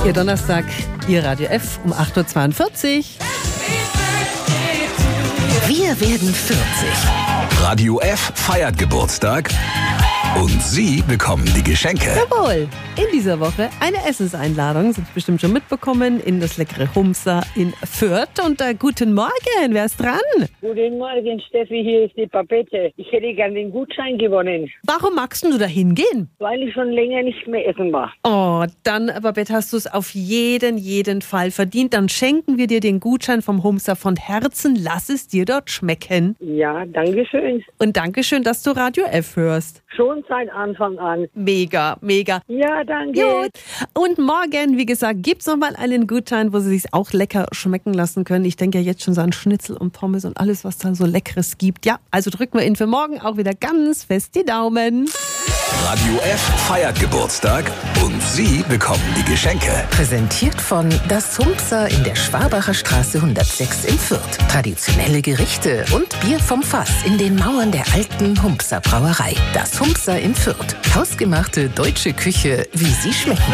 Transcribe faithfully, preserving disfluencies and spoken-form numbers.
Ihr Donnerstag, Ihr Radio F um acht Uhr zweiundvierzig. Wir werden vierzig. Radio F feiert Geburtstag und Sie bekommen die Geschenke. Jawohl, in dieser Woche eine Essenseinladung, das habt ihr bestimmt schon mitbekommen, in das leckere Humsa in Fürth. Und äh, guten Morgen, wer ist dran? Guten Morgen, Steffi, hier ist die Papette. Ich hätte gern den Gutschein gewonnen, Warum magst du da hingehen? weil ich schon länger nicht mehr essen war. Oh, dann, Babette, hast du es auf jeden, jeden Fall verdient. Dann schenken wir dir den Gutschein vom Humsa von Herzen. Lass es dir dort schmecken. Ja, danke schön. Und Dankeschön, dass du Radio F hörst. Schon seit Anfang an. Mega, mega. Ja, danke. Gut. Und morgen, wie gesagt, gibt's nochmal einen Gutschein, wo Sie sich auch lecker schmecken lassen können. Ich denke ja jetzt schon so an Schnitzel und Pommes und alles, was da so Leckeres gibt. Ja, also drücken wir Ihnen für morgen auch wieder ganz fest die Daumen. Radio F feiert Geburtstag und Sie bekommen die Geschenke. Präsentiert von Das Humsa in der Schwabacher Straße hundertsechs in Fürth. Traditionelle Gerichte und Bier vom Fass in den Mauern der alten Humsa Brauerei. Das Humsa in Fürth. Hausgemachte deutsche Küche, wie sie schmecken